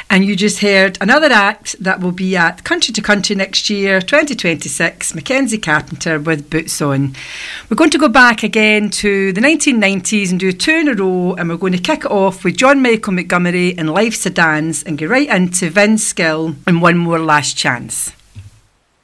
And you just heard another act that will be at Country to Country next year, 2026, Mackenzie Carpenter with Boots On. We're going to go back again to the 1990s and do 2 in a row, and we're going to kick it off with John Michael Montgomery and Life's a Dance and go right into Vince Gill and One More Last Chance.